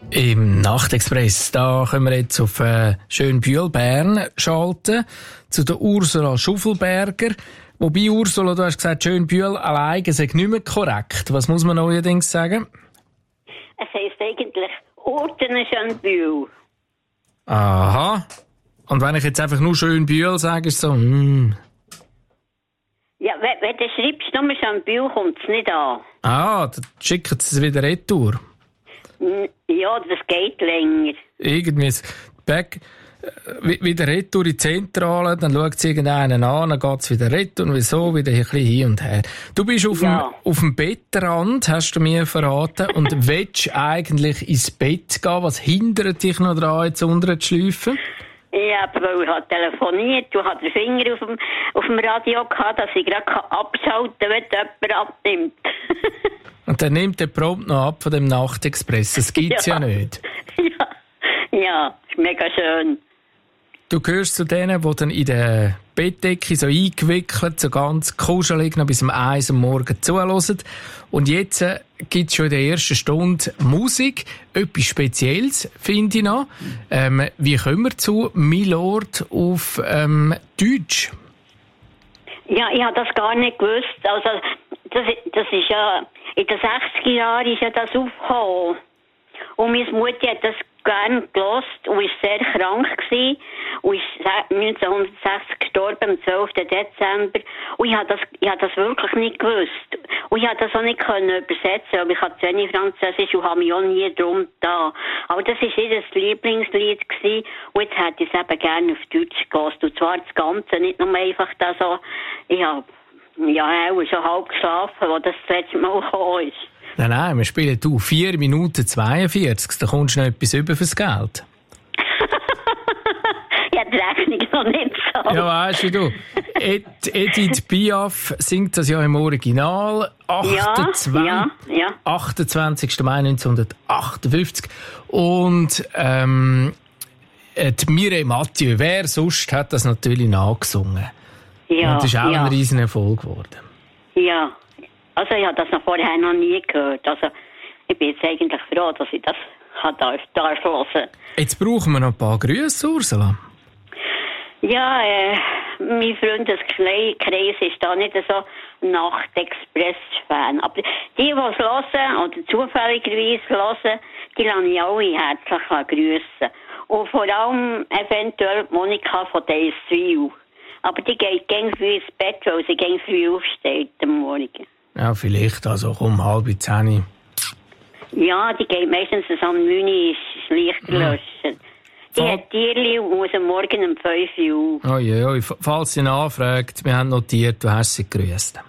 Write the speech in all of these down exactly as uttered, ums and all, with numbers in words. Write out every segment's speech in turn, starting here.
Im Nachtexpress, da können wir jetzt auf äh, Schönbühl, Bern schalten, zu der Ursula Schuffelberger. Wobei, Ursula, du hast gesagt, Schönbühl alleine sei nicht mehr korrekt. Was muss man neuerdings sagen? Es heisst eigentlich Orten Schönbühl. Aha. Und wenn ich jetzt einfach nur Schönbühl sage, ist so, mm. Ja, wenn, wenn du schreibst, nur Schönbühl, kommt es nicht an. Ah, dann schicken sie es wieder retour. Ja, das geht länger. Irgendwie das Back, äh, wieder retour in die Zentrale, dann schaut es irgendeinen an, dann geht es wieder retour und wieso, wieder ein bisschen hin und her. Du bist auf, ja. dem, auf dem Bettrand, hast du mir verraten, und willst eigentlich ins Bett gehen? Was hindert dich noch daran, jetzt unten zu schlafen? Ja, weil ich habe telefoniert, du hast den Finger auf dem, auf dem Radio gehabt, dass ich gerade abschalten kann, wenn jemand abnimmt. Und dann nimmt der prompt noch ab von dem Nachtexpress. Das gibt's ja. ja nicht. Ja, ja, ist mega schön. Du gehörst zu denen, die dann in der Bettdecke so eingewickelt, so ganz kuschelig noch bis um eins am Morgen zuhören. Und jetzt äh, gibt's schon in der ersten Stunde Musik. Etwas Spezielles, finde ich noch. Ähm, wie kommen wir zu Milord auf ähm, Deutsch? Ja, ich habe das gar nicht gewusst. Also, das, das ist ja, in den sechziger Jahren ist ja das aufgekommen. Und meine Mutter hat das gerne gehört und war sehr krank gewesen. Und ist neunzehnhundertsechzig gestorben, am zwölften Dezember. Und ich habe das, ich habe das wirklich nicht gewusst. Und ich habe das auch nicht können übersetzen, weil ich hatte zu wenig Französisch und habe mich auch nie drum da. Aber das war ihr Lieblingslied gewesen. Und jetzt hätte ich es eben gerne auf Deutsch gehört. Und zwar das Ganze, nicht nur einfach da so, ich habe, ja, auch schon halb geschlafen, als das das letzte Mal gekommen ist. Nein, nein, wir spielen du vier Minuten zweiundvierzig, da kommst du noch etwas über fürs Geld. Ja, die Rechnung noch nicht so. Ja, weißt du, du. Ed, Edith Piaf singt das ja im Original. achtundzwanzig, ja, ja, ja. achtundzwanzigster Mai neunzehnhundertachtundfünfzig. Und ähm, die Mireille Mathieu, wer sonst hat das natürlich nachgesungen. Ja, und das ist auch ja. ein riesen Erfolg geworden. Ja. Also ich habe das noch vorher noch nie gehört. Also ich bin jetzt eigentlich froh, dass ich das darf, darf hören. Jetzt brauchen wir noch ein paar Grüße, Ursula. Ja, äh, mein Freundeskreis ist da nicht so Nachtexpress-Fan. Aber die, die es hören oder zufälligerweise hören, die lasse ich alle herzlich grüßen. Und vor allem eventuell Monika von Deiswil. Aber die geht gegen früh ins Bett, weil sie gegen früh aufsteht am Morgen. Ja, vielleicht, also um halb zehn. Ja, die geht meistens am neun Uhr ins Licht löschen. Die Fall- hat Tierli und muss am Morgen um fünf Uhr. Oh je, oh, falls sie nachfragt, wir haben notiert, du hast sie gegrüßt.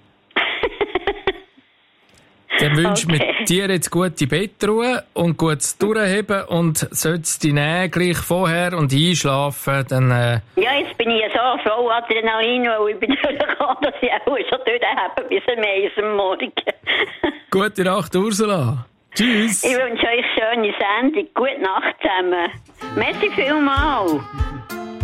Dann wünschen okay. wir dir jetzt gute Bettruhe und gutes Durchheben, und sollst du dich gleich vorher und einschlafen, dann... Äh ja, jetzt bin ich ja so voll Adrenalin, weil ich bin durchgekommen, dass ich auch schon durchhebe bis um eins am Morgen. Gute Nacht, Ursula. Tschüss. Ich wünsche euch eine schöne Sendung. Gute Nacht zusammen. Merci vielmals.